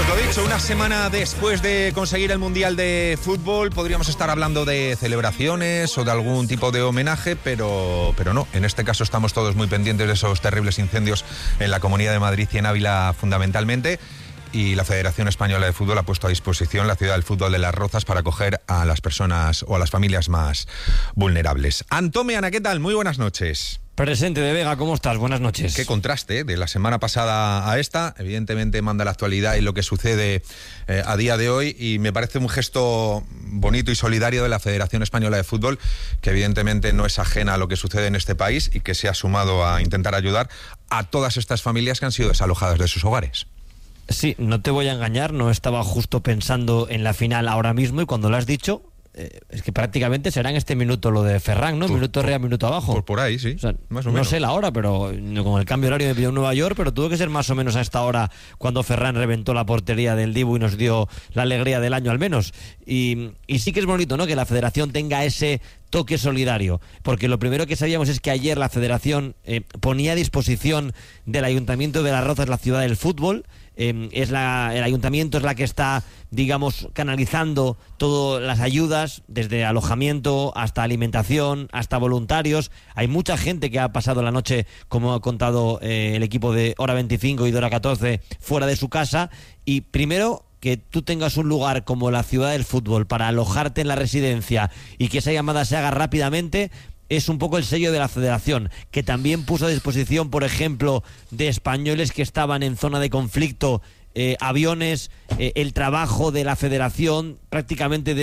Pues lo dicho, una semana después de conseguir el Mundial de Fútbol, podríamos estar hablando de celebraciones o de algún tipo de homenaje, pero no. En este caso estamos todos muy pendientes de esos terribles incendios en la Comunidad de Madrid y en Ávila fundamentalmente. Y la Federación Española de Fútbol ha puesto a disposición la Ciudad del Fútbol de Las Rozas para acoger a las personas o a las familias más vulnerables. Antome, Ana, ¿qué tal? Muy buenas noches. Presente de Vega, ¿cómo estás? Buenas noches. Qué contraste, de la semana pasada a esta. Evidentemente manda la actualidad y lo que sucede a día de hoy, y me parece un gesto bonito y solidario de la Federación Española de Fútbol, que evidentemente no es ajena a lo que sucede en este país y que se ha sumado a intentar ayudar a todas estas familias que han sido desalojadas de sus hogares. Sí, no te voy a engañar, no estaba justo pensando en la final ahora mismo, y cuando lo has dicho, es que prácticamente será en este minuto lo de Ferran, ¿no? Minuto arriba, minuto abajo. Por ahí, sí. O sea, más o menos. No sé la hora, pero con el cambio horario me pilló en Nueva York, pero tuvo que ser más o menos a esta hora cuando Ferran reventó la portería del Dibu y nos dio la alegría del año al menos. Y sí que es bonito, ¿no?, que la Federación tenga ese toque solidario, porque lo primero que sabíamos es que ayer la Federación ponía a disposición del Ayuntamiento de Las Rozas la ciudad del fútbol. El ayuntamiento es la que está, digamos, canalizando todas las ayudas, desde alojamiento hasta alimentación, hasta voluntarios. Hay mucha gente que ha pasado la noche, como ha contado el equipo de Hora 25 y de Hora 14, fuera de su casa. Y primero, que tú tengas un lugar como la ciudad del fútbol para alojarte en la residencia y que esa llamada se haga rápidamente, es un poco el sello de la Federación, que también puso a disposición, por ejemplo, de españoles que estaban en zona de conflicto, aviones, el trabajo de la Federación, prácticamente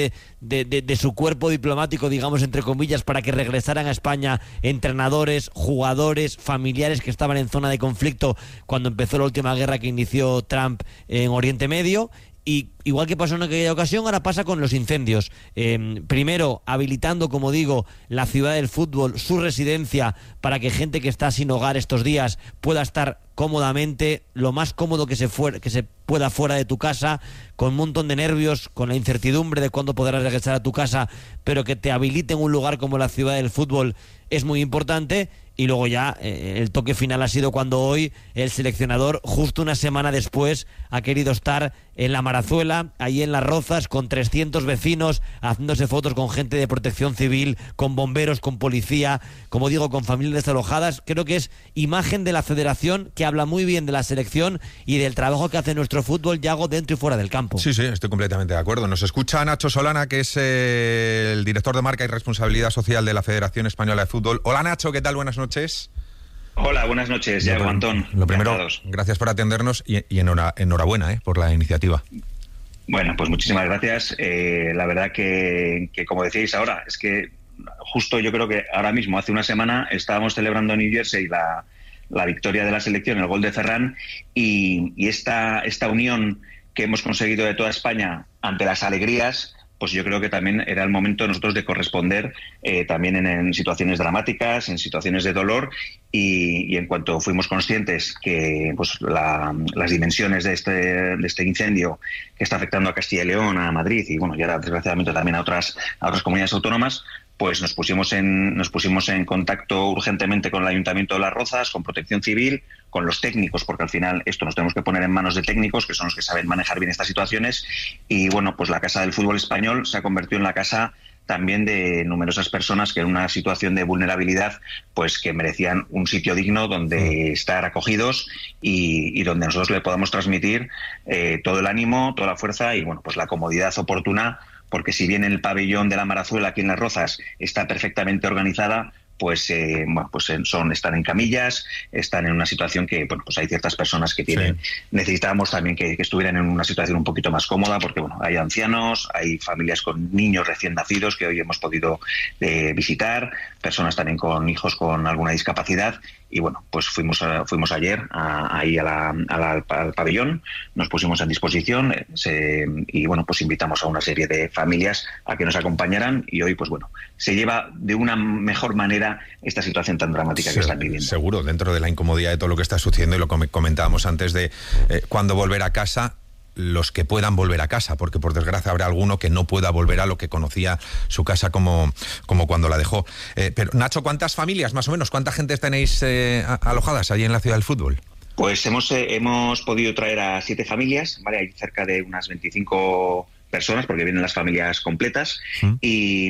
de su cuerpo diplomático, digamos, entre comillas, para que regresaran a España entrenadores, jugadores, familiares que estaban en zona de conflicto cuando empezó la última guerra que inició Trump en Oriente Medio. Y igual que pasó en aquella ocasión, ahora pasa con los incendios. Primero, habilitando, como digo, la ciudad del fútbol, su residencia, para que gente que está sin hogar estos días pueda estar cómodamente, lo más cómodo que se pueda fuera de tu casa, con un montón de nervios, con la incertidumbre de cuándo podrás regresar a tu casa, pero que te habiliten un lugar como la ciudad del fútbol es muy importante. Y luego ya el toque final ha sido cuando hoy el seleccionador, justo una semana después, ha querido estar en la Marazuela, ahí en Las Rozas, con 300 vecinos, haciéndose fotos con gente de protección civil, con bomberos, con policía, como digo, con familias desalojadas. Creo que es imagen de la Federación, que habla muy bien de la selección y del trabajo que hace nuestro fútbol, Yago, dentro y fuera del campo. Sí, estoy completamente de acuerdo. Nos escucha Nacho Solana, que es el director de marca y responsabilidad social de la Federación Española de Fútbol. Hola, Nacho, ¿qué tal? Buenas noches. Hola, buenas noches, Yago, Antón. Lo primero, gracias por atendernos y enhorabuena por la iniciativa. Bueno, pues muchísimas gracias. La verdad que como decíais ahora, es que justo yo creo que ahora mismo, hace una semana, estábamos celebrando en New Jersey la victoria de la selección, el gol de Ferran, y esta unión que hemos conseguido de toda España ante las alegrías, pues yo creo que también era el momento de nosotros de corresponder también en situaciones dramáticas, en situaciones de dolor, y en cuanto fuimos conscientes que pues las dimensiones de este incendio que está afectando a Castilla y León, a Madrid y bueno, y ahora desgraciadamente también a otras comunidades autónomas, pues nos pusimos en contacto urgentemente con el Ayuntamiento de Las Rozas, con Protección Civil, con los técnicos, porque al final esto nos tenemos que poner en manos de técnicos, que son los que saben manejar bien estas situaciones. Y bueno, pues la Casa del Fútbol Español se ha convertido en la casa también de numerosas personas que en una situación de vulnerabilidad, pues que merecían un sitio digno donde estar acogidos y donde nosotros le podamos transmitir todo el ánimo, toda la fuerza y bueno, pues la comodidad oportuna, porque si bien el pabellón de la Marazuela aquí en Las Rozas está perfectamente organizada, pues están en camillas, están en una situación que bueno, pues hay ciertas personas que tienen, necesitábamos también que estuvieran en una situación un poquito más cómoda, porque bueno, hay ancianos, hay familias con niños recién nacidos que hoy hemos podido visitar, personas también con hijos con alguna discapacidad. Y bueno, pues fuimos ayer ahí al pabellón, nos pusimos en disposición y bueno, pues invitamos a una serie de familias a que nos acompañaran y hoy pues bueno, se lleva de una mejor manera esta situación tan dramática que están viviendo. Seguro, dentro de la incomodidad de todo lo que está sucediendo y lo que comentábamos antes de cuándo volver a casa, los que puedan volver a casa, porque por desgracia habrá alguno que no pueda volver a lo que conocía su casa como cuando la dejó. Pero Nacho, ¿cuántas familias, más o menos, cuánta gente tenéis alojadas allí en la Ciudad del Fútbol? Pues hemos podido traer a 7 familias, ¿vale? Hay cerca de unas 25 personas, porque vienen las familias completas, y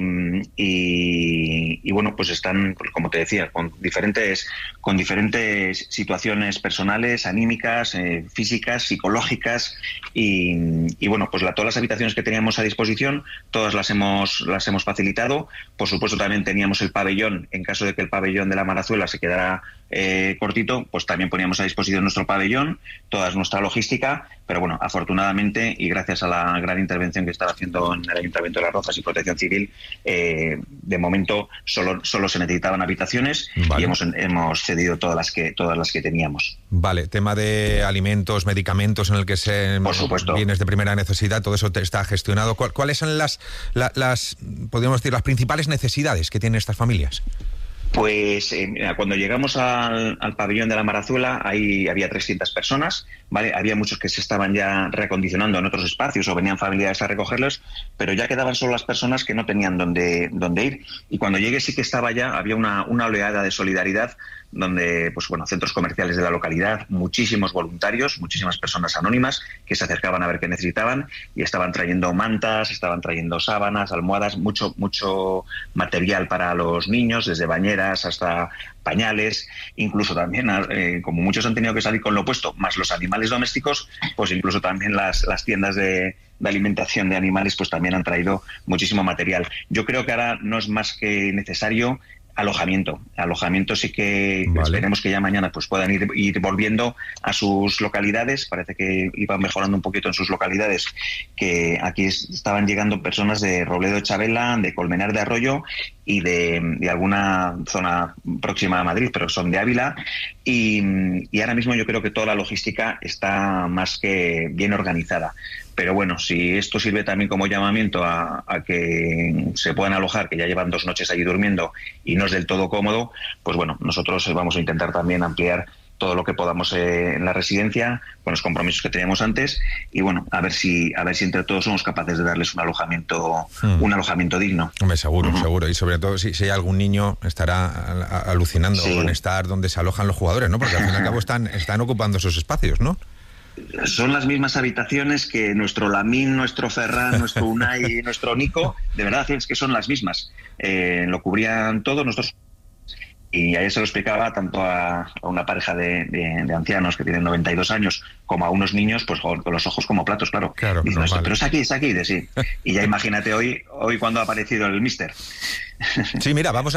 bueno, pues están, como te decía, con diferentes situaciones personales, anímicas, físicas, psicológicas, y bueno, pues todas las habitaciones que teníamos a disposición, todas las hemos facilitado. Por supuesto, también teníamos el pabellón, en caso de que el pabellón de la Marazuela se quedara cortito, pues también poníamos a disposición nuestro pabellón, toda nuestra logística, pero bueno, afortunadamente, y gracias a la gran intervención que estaba haciendo en el Ayuntamiento de Las Rozas y Protección Civil, de momento solo se necesitaban habitaciones, vale, y hemos cedido todas las que teníamos. Vale, tema de alimentos, medicamentos en el que por supuesto, bienes de primera necesidad, todo eso está gestionado. ¿Cuáles son las podríamos decir, las principales necesidades que tienen estas familias? Pues cuando llegamos al pabellón de la Marazuela, ahí había 300 personas, ¿vale? Había muchos que se estaban ya reacondicionando en otros espacios o venían familiares a recogerlos, pero ya quedaban solo las personas que no tenían dónde ir. Y cuando llegué sí que había una oleada de solidaridad, donde, pues bueno, centros comerciales de la localidad, muchísimos voluntarios, muchísimas personas anónimas que se acercaban a ver qué necesitaban y estaban trayendo mantas, estaban trayendo sábanas, almohadas, mucho material para los niños, desde bañeras hasta pañales, incluso también, como muchos han tenido que salir con lo opuesto, más los animales domésticos, pues incluso también las tiendas de alimentación de animales pues también han traído muchísimo material. Yo creo que ahora no es más que necesario alojamiento sí que vale, esperemos que ya mañana pues puedan ir volviendo a sus localidades. Parece que iban mejorando un poquito en sus localidades, que aquí estaban llegando personas de Robledo de Chabela, de Colmenar de Arroyo y de alguna zona próxima a Madrid, pero son de Ávila, y ahora mismo yo creo que toda la logística está más que bien organizada. Pero bueno, si esto sirve también como llamamiento a que se puedan alojar, que ya llevan 2 noches allí durmiendo y no es del todo cómodo, pues bueno, nosotros vamos a intentar también ampliar todo lo que podamos en la residencia con los compromisos que teníamos antes, y bueno, a ver si entre todos somos capaces de darles un alojamiento digno. Hombre, seguro, y sobre todo si hay algún niño estará alucinando con estar donde se alojan los jugadores, ¿no? Porque al fin y al cabo están ocupando esos espacios, ¿no? Son las mismas habitaciones que nuestro Lamín, nuestro Ferran, nuestro Unai y nuestro Nico, de verdad es que son las mismas. Lo cubrían todos nosotros. Y ayer se lo explicaba tanto a una pareja de ancianos que tienen 92 años como a unos niños, pues con los ojos como platos, claro. Dicen, pero es aquí, de sí. Y ya imagínate hoy cuando ha aparecido el míster. Sí, mira, vamos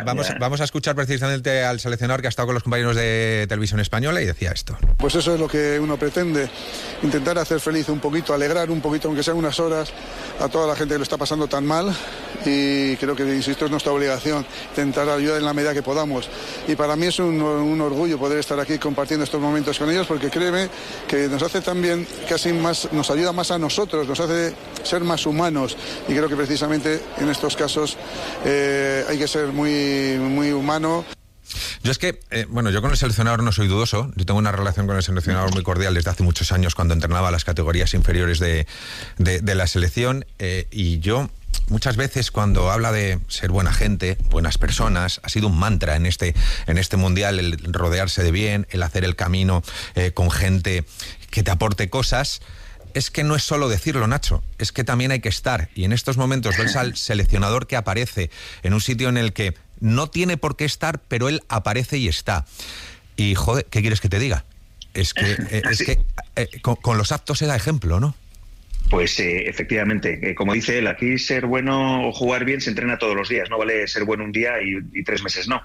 a escuchar precisamente al seleccionador que ha estado con los compañeros de Televisión Española y decía esto. Pues eso es lo que uno pretende, intentar hacer feliz un poquito, alegrar un poquito, aunque sean unas horas, a toda la gente que lo está pasando tan mal, y creo que, insisto, es nuestra obligación intentar ayudar en la medida que podamos. Y para mí es un orgullo poder estar aquí compartiendo estos momentos con ellos, porque créeme que nos hace también casi más, nos ayuda más a nosotros, nos hace ser más humanos, y creo que precisamente en estos casos hay que ser muy, muy humano. Yo es que, yo con el seleccionador no soy dudoso. Yo tengo una relación con el seleccionador muy cordial desde hace muchos años, cuando entrenaba las categorías inferiores de la selección, y yo muchas veces cuando habla de ser buena gente, buenas personas, ha sido un mantra en este mundial el rodearse de bien, el hacer el camino con gente que te aporte cosas. Es que no es solo decirlo, Nacho, es que también hay que estar. Y en estos momentos ves al seleccionador que aparece en un sitio en el que no tiene por qué estar, pero él aparece y está. Y, joder, ¿qué quieres que te diga? Es que con los actos se da ejemplo, ¿no? Pues efectivamente, como dice él, aquí ser bueno o jugar bien se entrena todos los días, no vale ser bueno un día y 3 meses no.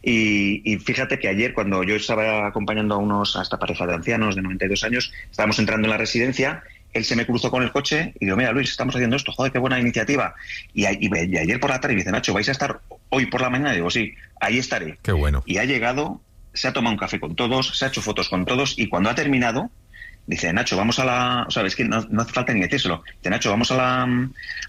Y fíjate que ayer, cuando yo estaba acompañando a esta pareja de ancianos de 92 años, estábamos entrando en la residencia, él se me cruzó con el coche y digo, mira, Luis, estamos haciendo esto, joder, qué buena iniciativa. Y ayer por la tarde me dice, Nacho, ¿vais a estar hoy por la mañana? Y digo, sí, ahí estaré. Qué bueno. Y ha llegado, se ha tomado un café con todos, se ha hecho fotos con todos, y cuando ha terminado, dice, Nacho, vamos a la... O sea, es que no hace falta ni decírselo. Dice, Nacho, vamos a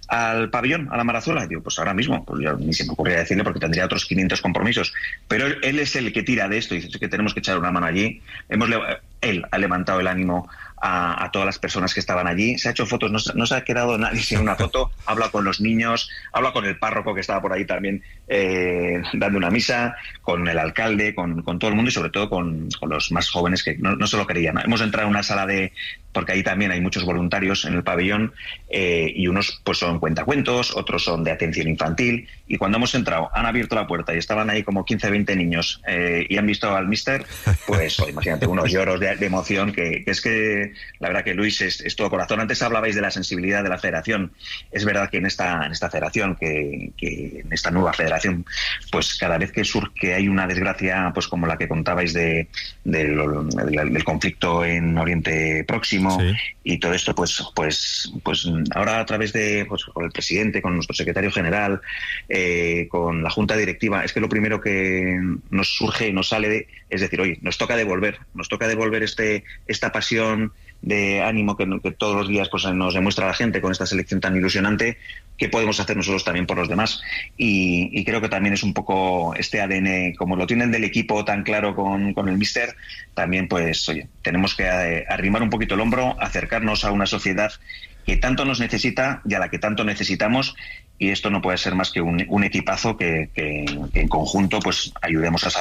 al pabellón, a la Marazuela? Y digo, pues ahora mismo, pues yo ni se me ocurría decirle porque tendría otros 500 compromisos. Pero él es el que tira de esto y dice que tenemos que echar una mano allí. Él ha levantado el ánimo a todas las personas que estaban allí, se ha hecho fotos, no se ha quedado nadie sin una foto, habla con los niños, habla con el párroco que estaba por ahí también dando una misa, con el alcalde, con todo el mundo y sobre todo con los más jóvenes que no se lo querían. Hemos entrado en una sala porque ahí también hay muchos voluntarios en el pabellón y unos pues son cuentacuentos, otros son de atención infantil, y cuando hemos entrado han abierto la puerta y estaban ahí como 15-20 niños y han visto al míster, pues imagínate, unos lloros de emoción que es que la verdad que Luis es todo corazón. Antes hablabais de la sensibilidad de la federación. Es verdad que en esta federación, que en esta nueva federación, pues cada vez que hay una desgracia, pues como la que contabais del conflicto en Oriente Próximo, sí, y todo esto, pues ahora a través de con el presidente, con nuestro secretario general, con la junta directiva, es que lo primero que nos surge y nos sale es decir, oye, nos toca devolver esta pasión de ánimo que todos los días pues nos demuestra la gente con esta selección tan ilusionante. ¿Qué podemos hacer nosotros también por los demás? Y creo que también es un poco este ADN, como lo tienen del equipo tan claro con el míster, también pues, oye, tenemos que arrimar un poquito el hombro, acercarnos a una sociedad que tanto nos necesita y a la que tanto necesitamos, y esto no puede ser más que un equipazo que en conjunto pues ayudemos a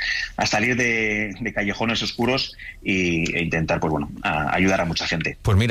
salir de callejones oscuros e intentar pues ayudar a mucha gente. Pues mira,